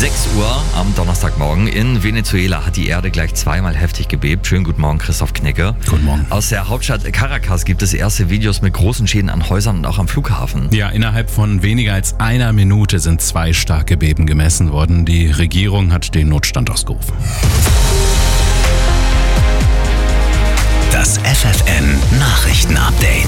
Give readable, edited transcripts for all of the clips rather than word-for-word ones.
6 Uhr am Donnerstagmorgen. In Venezuela hat die Erde gleich zweimal heftig gebebt. Schönen guten Morgen, Christoph Knecke. Guten Morgen. Aus der Hauptstadt Caracas gibt es erste Videos mit großen Schäden an Häusern und auch am Flughafen. Ja, innerhalb von weniger als einer Minute sind 2 starke Beben gemessen worden. Die Regierung hat den Notstand ausgerufen. Das FFN-Nachrichten-Update.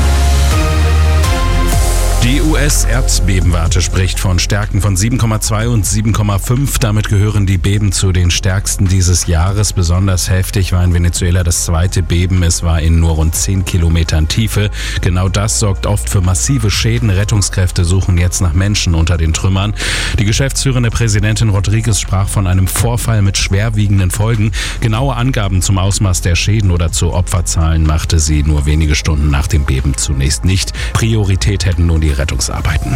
Die US-Erdbebenwarte spricht von Stärken von 7,2 und 7,5. Damit gehören die Beben zu den stärksten dieses Jahres. Besonders heftig war in Venezuela das zweite Beben. Es war in nur rund 10 Kilometern Tiefe. Genau das sorgt oft für massive Schäden. Rettungskräfte suchen jetzt nach Menschen unter den Trümmern. Die geschäftsführende Präsidentin Rodriguez sprach von einem Vorfall mit schwerwiegenden Folgen. Genaue Angaben zum Ausmaß der Schäden oder zu Opferzahlen machte sie nur wenige Stunden nach dem Beben zunächst nicht. Priorität hätten nun die Rettungsarbeiten.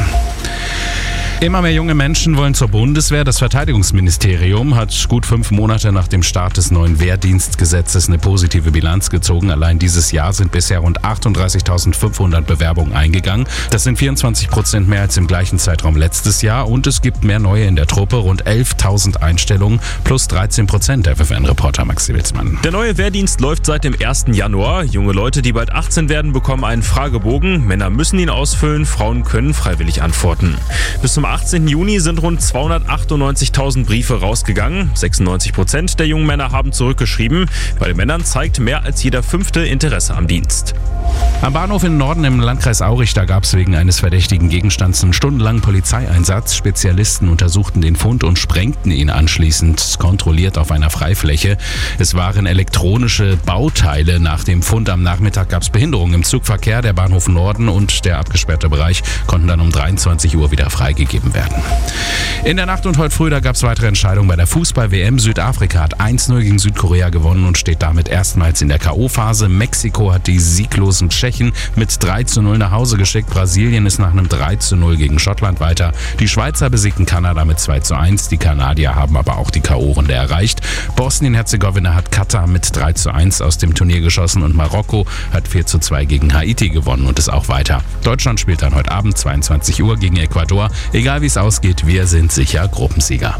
Immer mehr junge Menschen wollen zur Bundeswehr. Das Verteidigungsministerium hat gut 5 Monate nach dem Start des neuen Wehrdienstgesetzes eine positive Bilanz gezogen. Allein dieses Jahr sind bisher rund 38.500 Bewerbungen eingegangen. Das sind 24% mehr als im gleichen Zeitraum letztes Jahr. Und es gibt mehr neue in der Truppe, rund 11.000 Einstellungen plus 13%, der FFN-Reporter Maxi Wilsmann. Der neue Wehrdienst läuft seit dem 1. Januar. Junge Leute, die bald 18 werden, bekommen einen Fragebogen. Männer müssen ihn ausfüllen, Frauen können freiwillig antworten. Bis zum 18. Juni sind rund 298.000 Briefe rausgegangen. 96% der jungen Männer haben zurückgeschrieben. Bei den Männern zeigt mehr als jeder 5. Interesse am Dienst. Am Bahnhof im Norden im Landkreis Aurich, da gab es wegen eines verdächtigen Gegenstands einen stundenlangen Polizeieinsatz. Spezialisten untersuchten den Fund und sprengten ihn anschließend kontrolliert auf einer Freifläche. Es waren elektronische Bauteile. Nach dem Fund am Nachmittag gab es Behinderungen im Zugverkehr. Der Bahnhof Norden und der abgesperrte Bereich konnten dann um 23 Uhr wieder freigegeben werden. In der Nacht und heute früh, da gab es weitere Entscheidungen bei der Fußball-WM. Südafrika hat 1-0 gegen Südkorea gewonnen und steht damit erstmals in der K.O.-Phase. Mexiko hat die sieglosen Tschechen mit 3-0 nach Hause geschickt. Brasilien ist nach einem 3-0 gegen Schottland weiter. Die Schweizer besiegten Kanada mit 2-1. Die Kanadier haben aber auch die K.O.-Runde erreicht. Bosnien-Herzegowina hat Katar mit 3-1 aus dem Turnier geschossen und Marokko hat 4-2 gegen Haiti gewonnen und ist auch weiter. Deutschland spielt dann heute Abend 22 Uhr gegen Ecuador. Egal wie es ausgeht, wir sind sicher Gruppensieger.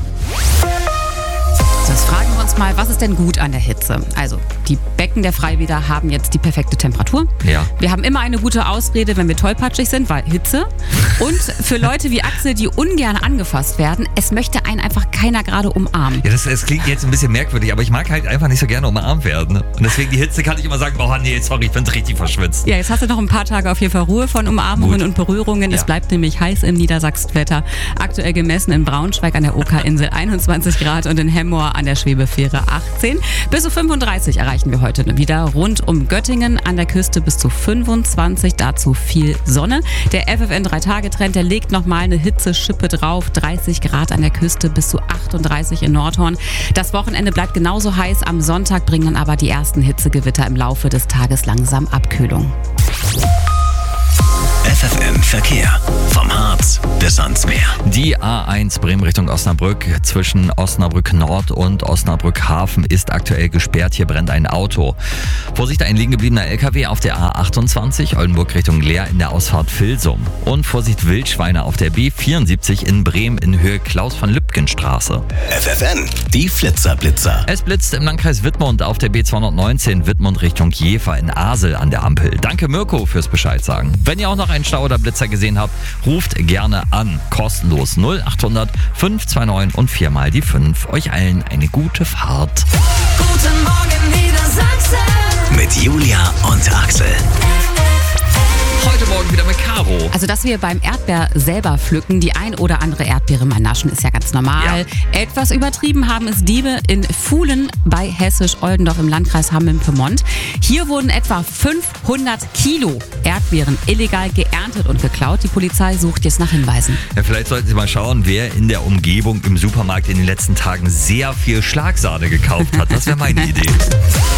Jetzt fragen wir uns mal, was ist denn gut an der Hitze? Also, die Becken der Freibäder haben jetzt die perfekte Temperatur. Ja. Wir haben immer eine gute Ausrede, wenn wir tollpatschig sind, weil Hitze. Und für Leute wie Axel, die ungern angefasst werden, es möchte einen einfach keiner gerade umarmen. Ja, das klingt jetzt ein bisschen merkwürdig, aber ich mag halt einfach nicht so gerne umarmt werden. Und deswegen die Hitze kann ich immer sagen, oh nee, sorry, ich bin richtig verschwitzt. Ja, jetzt hast du noch ein paar Tage auf jeden Fall Ruhe von Umarmungen und Berührungen. Ja. Es bleibt nämlich heiß im Niedersachsenwetter. Aktuell gemessen in Braunschweig an der Oka-Insel 21 Grad und in Hemmoor an der Schwebefähre 18. Bis zu 35 erreichen wir heute wieder. Rund um Göttingen an der Küste bis zu 25. Dazu viel Sonne. Der FFN 3-Tage-Trend, der legt nochmal eine Hitzeschippe drauf. 30 Grad an der Küste bis zu 38 in Nordhorn. Das Wochenende bleibt genauso heiß. Am Sonntag bringen dann aber die ersten Hitzegewitter im Laufe des Tages langsam Abkühlung. FFN Verkehr. Vom Harz bis ans Meer. Die A1 Bremen Richtung Osnabrück zwischen Osnabrück Nord und Osnabrück Hafen ist aktuell gesperrt. Hier brennt ein Auto. Vorsicht, ein liegen gebliebener LKW auf der A28 Oldenburg Richtung Leer in der Ausfahrt Vilsum. Und Vorsicht, Wildschweine auf der B74 in Bremen in Höhe Klaus-von-Lübcken-Straße. FFN, die Flitzer-Blitzer. Es blitzt im Landkreis Wittmund auf der B219 Wittmund Richtung Jever in Asel an der Ampel. Danke Mirko fürs Bescheid sagen. Wenn ihr auch noch einen Stau oder Blitzer gesehen habt, ruft gerne an. Kostenlos 0800 529 und 4 mal die 5. Euch allen eine gute Fahrt. Guten Morgen Niedersachsen. Mit Julia und Axel. Heute Morgen wieder mit Caro. Also, dass wir beim Erdbeer selber pflücken, die ein oder andere Erdbeere mal naschen, ist ja ganz normal. Ja. Etwas übertrieben haben es Diebe in Fuhlen bei Hessisch-Oldendorf im Landkreis Hameln-Pyrmont. Hier wurden etwa 500 Kilo Erdbeeren illegal geerntet und geklaut. Die Polizei sucht jetzt nach Hinweisen. Ja, vielleicht sollten Sie mal schauen, wer in der Umgebung im Supermarkt in den letzten Tagen sehr viel Schlagsahne gekauft hat. Das wäre meine Idee.